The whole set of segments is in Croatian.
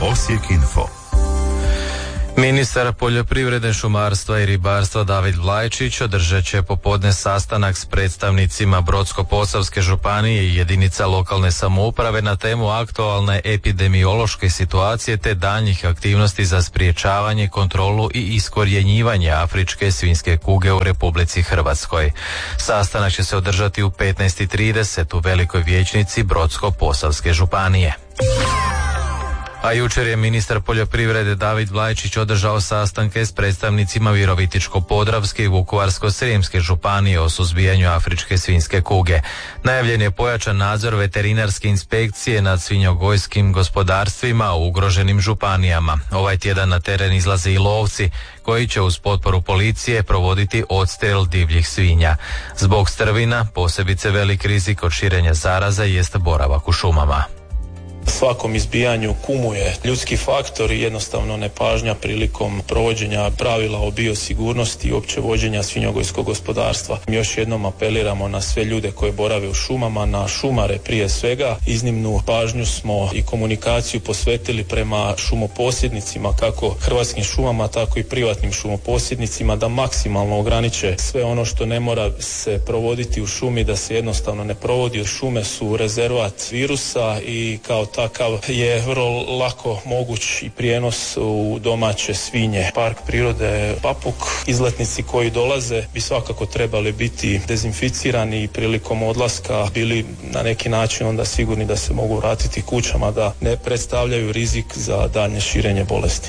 Osijek Info. Ministar poljoprivrede, šumarstva i ribarstva David Vlajčić održat će popodne sastanak s predstavnicima Brodsko-posavske županije i jedinica lokalne samouprave na temu aktualne epidemiološke situacije te daljnjih aktivnosti za sprječavanje, kontrolu i iskorjenjivanje afričke svinjske kuge u Republici Hrvatskoj. Sastanak će se održati u 15:30 u Velikoj vijećnici Brodsko-posavske županije. A jučer je ministar poljoprivrede David Vlajčić održao sastanke s predstavnicima Virovitičko-podravske i Vukovarsko-srijemske županije o suzbijanju afričke svinjske kuge. Najavljen je pojačan nadzor veterinarske inspekcije nad svinjogojskim gospodarstvima u ugroženim županijama. Ovaj tjedan na teren izlaze i lovci koji će uz potporu policije provoditi odstrel divljih svinja. Zbog strvina posebice velik rizik od širenja zaraza jest boravak u šumama. Svakom izbijanju kumuje ljudski faktor i jednostavno nepažnja prilikom provođenja pravila o biosigurnosti i opće vođenja svinjogojskog gospodarstva. Još jednom apeliramo na sve ljude koji borave u šumama, na šumare prije svega. Iznimnu pažnju smo i komunikaciju posvetili prema šumoposjednicima, kako Hrvatskim šumama, tako i privatnim šumoposjednicima, da maksimalno ograniče sve ono što ne mora se provoditi u šumi, da se jednostavno ne provodi, jer šume su rezervat virusa i kao takav je vrlo lako moguć i prijenos u domaće svinje. Park prirode Papuk, izletnici koji dolaze bi svakako trebali biti dezinficirani i prilikom odlaska bili na neki način onda sigurni da se mogu vratiti kućama, da ne predstavljaju rizik za daljnje širenje bolesti.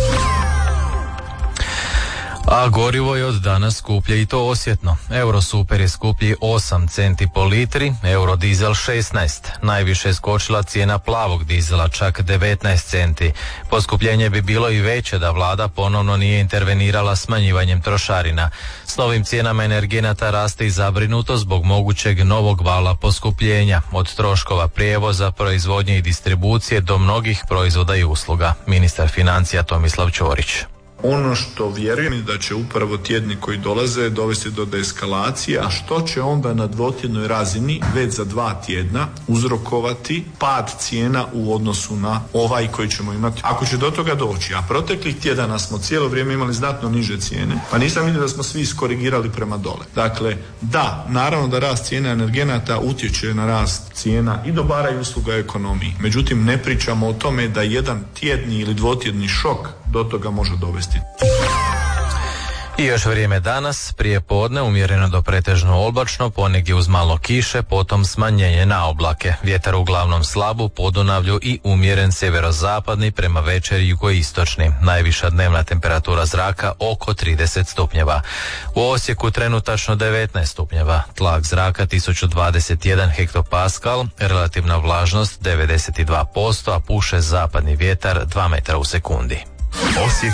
A gorivo je od danas skuplje i to osjetno. Eurosuper je skuplji 8 centi po litri, eurodizel 16. Najviše je skočila cijena plavog dizela, čak 19 centi. Poskupljenje bi bilo i veće da vlada ponovno nije intervenirala smanjivanjem trošarina. S novim cijenama energenata raste i zabrinutost zbog mogućeg novog vala poskupljenja, od troškova prijevoza, proizvodnje i distribucije do mnogih proizvoda i usluga. Ministar financija Tomislav Ćorić. Ono što vjerujem da će upravo tjedni koji dolaze dovesti do deeskalacije, a što će onda na dvotjednoj razini već za 2 tjedna uzrokovati pad cijena u odnosu na ovaj koji ćemo imati. Ako će do toga doći, a proteklih tjedana smo cijelo vrijeme imali znatno niže cijene, pa nisam vidio da smo svi iskorigirali prema dole. Dakle, da, naravno da rast cijena energenata utječe na rast cijena i dobara i usluga u ekonomiji. Međutim, ne pričamo o tome da jedan tjedni ili dvotjedni šok do toga može dovesti. I još vrijeme danas, prije podne umjereno do pretežno oblačno, ponegdje uz malo kiše, potom smanjenje na oblake. Vjetar uglavnom slab u Podunavlju i umjeren sjeverozapadni prema večeri jugoistočni. Najviša dnevna temperatura zraka oko 30 stupnjeva. U Osijeku trenutačno 19 stupnjeva, tlak zraka 1021 hektopaskal, relativna vlažnost 92%, a puše zapadni vjetar 2 metra u sekundi. Osijek